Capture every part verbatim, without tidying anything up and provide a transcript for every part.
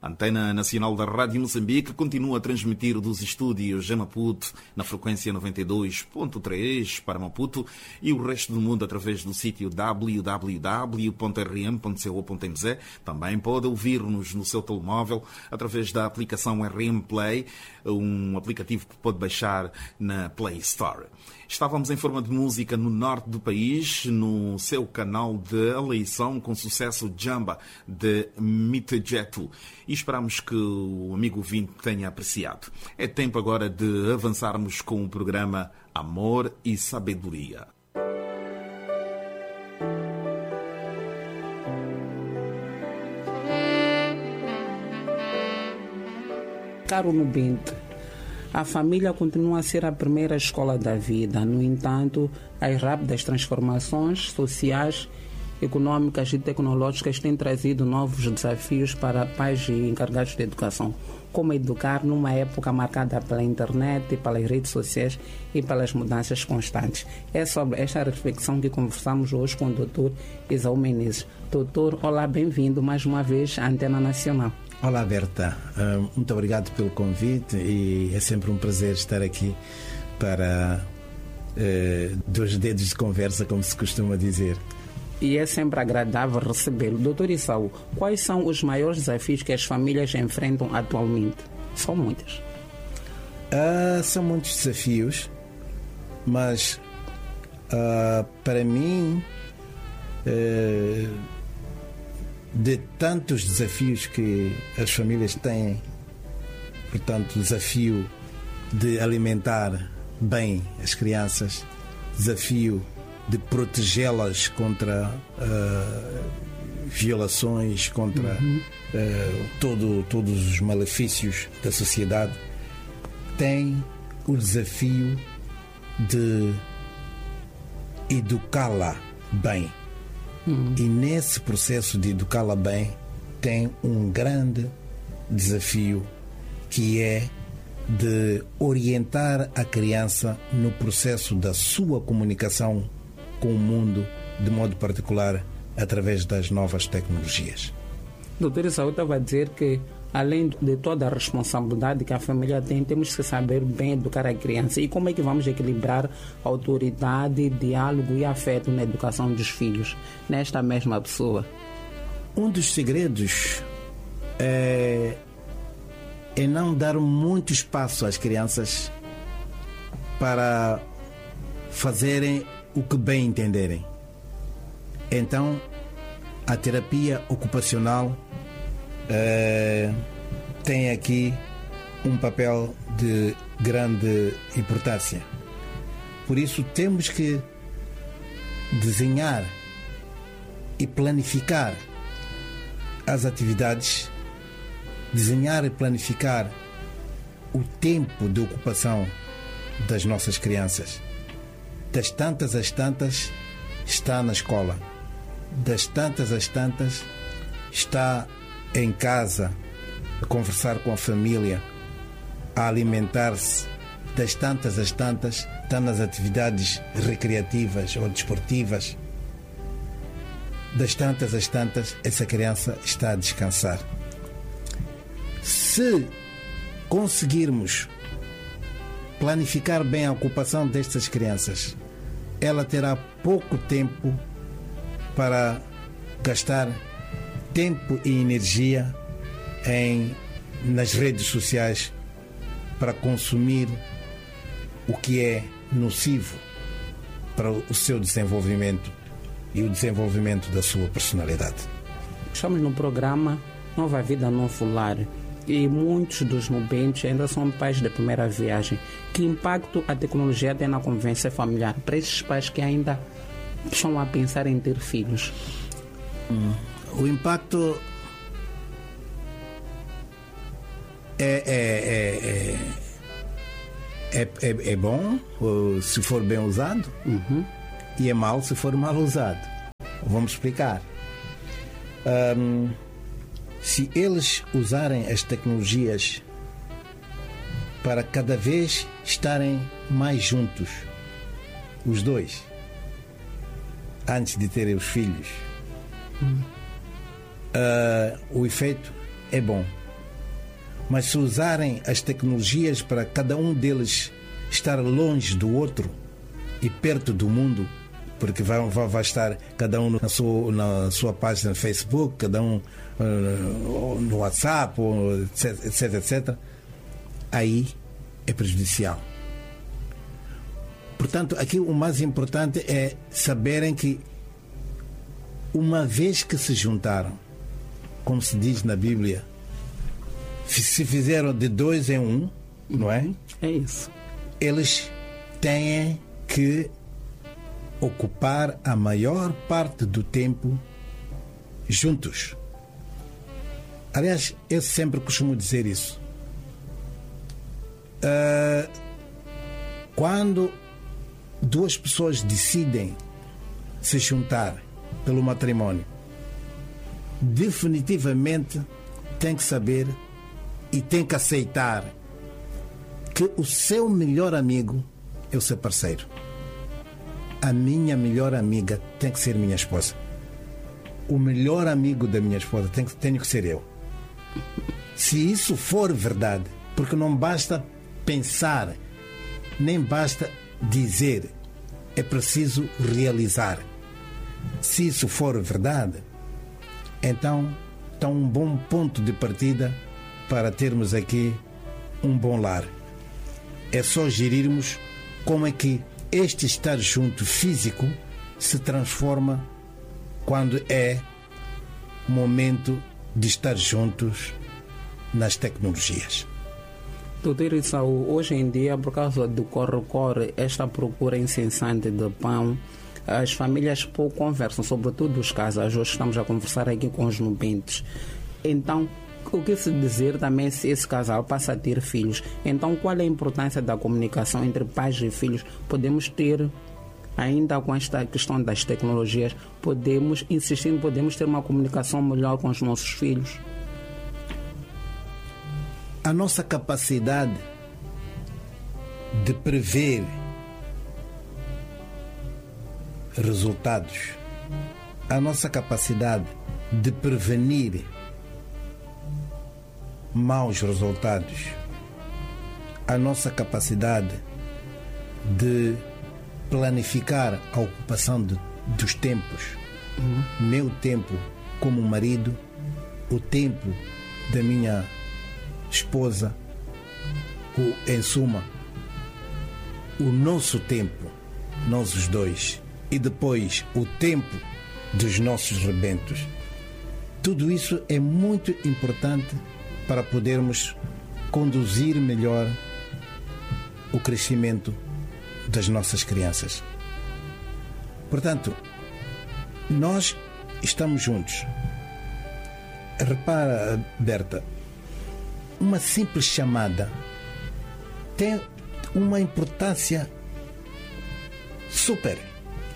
A Antena Nacional da Rádio Moçambique continua a transmitir dos estúdios em Maputo, na frequência noventa e dois ponto três para Maputo e o resto do mundo através do sítio w w w ponto r m ponto co ponto m z. Também pode ouvir-nos no seu telemóvel através da aplicação R M Play, um aplicativo que pode baixar na Play Store. Estávamos em forma de música no norte do país, no seu canal de eleição com sucesso Jamba, de Mitejetu. E esperamos que o amigo ouvinte tenha apreciado. É tempo agora de avançarmos com o programa Amor e Sabedoria. Caro Nubente, a família continua a ser a primeira escola da vida. No entanto, as rápidas transformações sociais, econômicas e tecnológicas têm trazido novos desafios para pais e encarregados de educação. Como educar numa época marcada pela internet, pelas redes sociais e pelas mudanças constantes. É sobre esta reflexão que conversamos hoje com o doutor Isaú Menezes. Doutor, olá, bem-vindo mais uma vez à Antena Nacional. Olá, Berta. Uh, muito obrigado pelo convite e é sempre um prazer estar aqui para uh, dois dedos de conversa, como se costuma dizer. E é sempre agradável recebê-lo. doutor Isaú, quais são os maiores desafios que as famílias enfrentam atualmente? São muitos. Uh, são muitos desafios, mas uh, para mim... Uh, de tantos desafios que as famílias têm, portanto, desafio de alimentar bem as crianças, desafio de protegê-las contra uh, violações, contra uhum. uh, todo, todos os malefícios da sociedade, tem o desafio de educá-la bem. Uhum. E nesse processo de educá-la bem tem um grande desafio, que é de orientar a criança no processo da sua comunicação com o mundo, de modo particular através das novas tecnologias. doutor Isaú estava a dizer que, além de toda a responsabilidade que a família tem, temos que saber bem educar a criança. E como é que vamos equilibrar autoridade, diálogo e afeto na educação dos filhos, nesta mesma pessoa? Um dos segredos é, é não dar muito espaço às crianças para fazerem o que bem entenderem. Então, a terapia ocupacional Uh, tem aqui um papel de grande importância. Por isso temos que desenhar e planificar as atividades, desenhar e planificar o tempo de ocupação das nossas crianças. Das tantas às tantas está na escola, das tantas às tantas está em casa, a conversar com a família, a alimentar-se, das tantas às tantas, está nas atividades recreativas ou desportivas. Das tantas às tantas, essa criança está a descansar. Se conseguirmos planificar bem a ocupação destas crianças, ela terá pouco tempo para gastar tempo e energia em, nas redes sociais para consumir o que é nocivo para o seu desenvolvimento e o desenvolvimento da sua personalidade. Estamos no programa Nova Vida, Novo Lar e muitos dos nubentes ainda são pais de primeira viagem. Que impacto a tecnologia tem na convivência familiar para esses pais que ainda estão a pensar em ter filhos? Hum. O impacto é, é, é, é, é, é bom se for bem usado, uhum. e é mau se for mal usado. Vamos explicar. Um, se eles usarem as tecnologias para cada vez estarem mais juntos, os dois, antes de terem os filhos, uhum. Uh, o efeito é bom. Mas se usarem as tecnologias para cada um deles estar longe do outro e perto do mundo, porque vai, vai, vai estar cada um na sua, na sua página no Facebook, cada um uh, no WhatsApp, etc, etc, etcétera, aí é prejudicial. Portanto, aqui o mais importante é saberem que, uma vez que se juntaram, como se diz na Bíblia, se fizeram de dois em um, não é? É isso. Eles têm que ocupar a maior parte do tempo juntos. Aliás, eu sempre costumo dizer isso. Uh, quando duas pessoas decidem se juntar pelo matrimônio, definitivamente tem que saber e tem que aceitar que o seu melhor amigo é o seu parceiro. A minha melhor amiga tem que ser minha esposa. O melhor amigo da minha esposa tem que, tenho que ser eu. Se isso for verdade, porque não basta pensar, nem basta dizer, é preciso realizar. Se isso for verdade, então está um bom ponto de partida para termos aqui um bom lar. É só gerirmos como é que este estar junto físico se transforma quando é momento de estar juntos nas tecnologias. Doutor Isaú, hoje em dia, por causa do corre-corre, esta procura incessante de pão, as famílias pouco conversam, sobretudo os casais. Hoje estamos a conversar aqui com os nubentes. Então, o que se dizer também se esse casal passa a ter filhos? Então, qual é a importância da comunicação entre pais e filhos? Podemos ter, ainda com esta questão das tecnologias, podemos, insistindo, podemos ter uma comunicação melhor com os nossos filhos? A nossa capacidade de prever resultados, a nossa capacidade de prevenir maus resultados, a nossa capacidade de planificar a ocupação de, dos tempos, uhum. meu tempo como marido, o tempo da minha esposa, o, em suma, o nosso tempo, nós os dois, e depois o tempo dos nossos rebentos. Tudo isso é muito importante para podermos conduzir melhor o crescimento das nossas crianças. Portanto, nós estamos juntos. Repara, Berta, uma simples chamada tem uma importância super.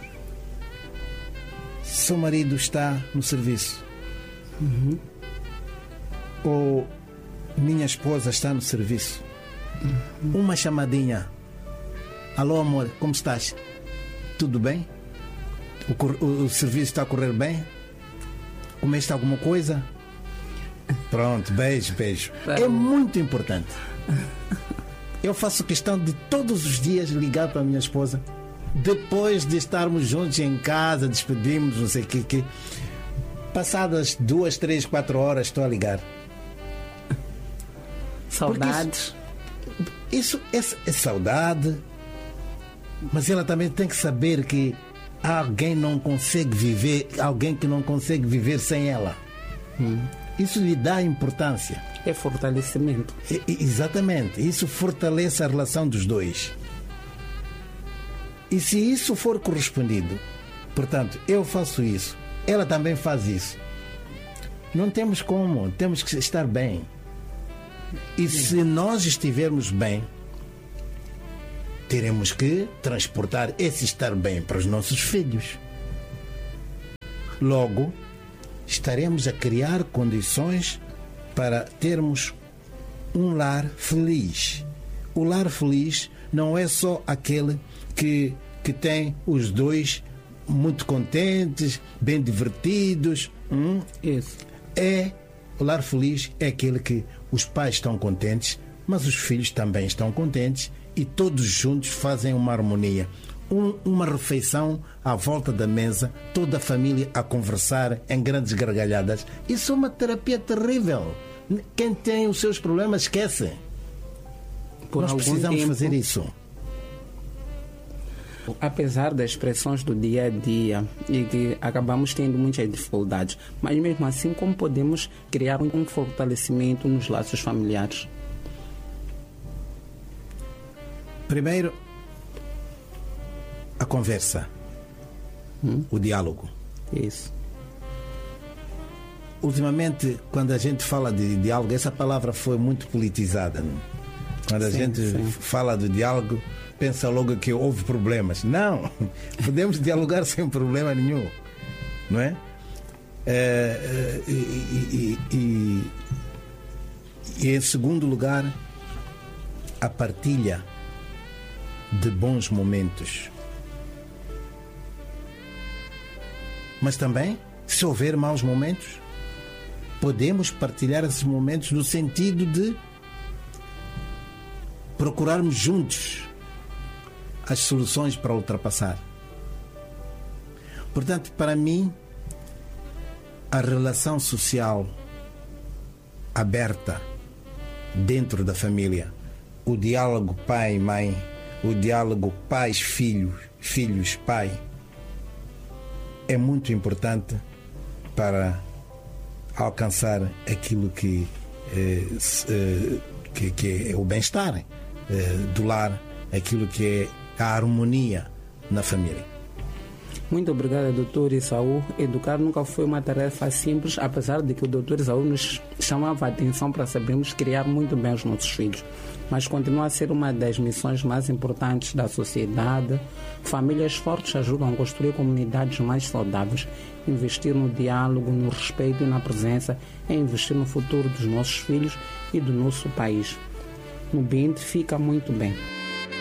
Seu marido está no serviço, uhum. ou minha esposa está no serviço, uhum. uma chamadinha: alô amor, como estás? Tudo bem? O, o, o serviço está a correr bem? Comeste alguma coisa? Pronto, beijo, beijo. É muito importante. Eu faço questão de todos os dias ligar para a minha esposa, depois de estarmos juntos em casa, despedimos, não sei o que, que. Passadas duas, três, quatro horas estou a ligar. Saudades. Isso, isso é, é saudade, mas ela também tem que saber que alguém não consegue viver, alguém que não consegue viver sem ela. Hum. Isso lhe dá importância. É fortalecimento. É, exatamente. Isso fortalece a relação dos dois. E se isso for correspondido, portanto, eu faço isso, ela também faz isso, não temos como, temos que estar bem. E se nós estivermos bem, teremos que transportar esse estar bem para os nossos filhos. Logo, estaremos a criar condições para termos um lar feliz. O lar feliz não é só aquele que, que tem os dois muito contentes, bem divertidos. Hum? Isso. É O lar feliz é aquele que os pais estão contentes, mas os filhos também estão contentes e todos juntos fazem uma harmonia. Um, uma refeição à volta da mesa, toda a família a conversar em grandes gargalhadas. Isso é uma terapia terrível. Quem tem os seus problemas esquece. Por Nós algum precisamos tempo, fazer isso. Apesar das pressões do dia a dia e que acabamos tendo muitas dificuldades, mas mesmo assim, como podemos criar um fortalecimento nos laços familiares? Primeiro, a conversa, hum? o diálogo. Isso. Ultimamente, quando a gente fala de diálogo, essa palavra foi muito politizada. Não? Quando a sim, gente sim. fala de diálogo, pensa logo que houve problemas. Não, podemos dialogar sem problema nenhum, não é? é e, e, e, e em segundo lugar, a partilha de bons momentos. Mas também, se houver maus momentos, podemos partilhar esses momentos no sentido de procurarmos juntos as soluções para ultrapassar. Portanto, para mim, a relação social aberta dentro da família, o diálogo pai-mãe, o diálogo pais-filhos, filhos-pai, é muito importante para alcançar aquilo que, eh, que, que é o bem-estar eh, do lar, aquilo que é a harmonia na família. Muito obrigado, doutor Isaú. Educar nunca foi uma tarefa simples, apesar de que o doutor Isaú nos chamava a atenção para sabermos criar muito bem os nossos filhos. Mas continua a ser uma das missões mais importantes da sociedade. Famílias fortes ajudam a construir comunidades mais saudáveis. Investir no diálogo, no respeito e na presença é investir no futuro dos nossos filhos e do nosso país. No Binte fica muito bem.